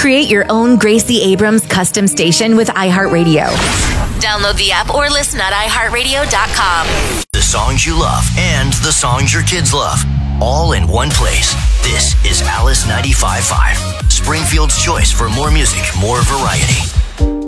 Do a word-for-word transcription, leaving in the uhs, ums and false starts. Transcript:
Create your own Gracie Abrams custom station with iHeartRadio. Download the app or listen at i heart radio dot com. The songs you love and the songs your kids love, all in one place. This is Alice ninety-five point five, Springfield's choice for more music, more variety.